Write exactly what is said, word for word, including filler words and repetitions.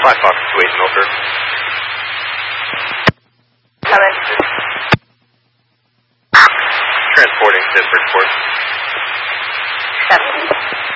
five Fox two eight Milford. Coming. Transporting to Bridgeport. Seven.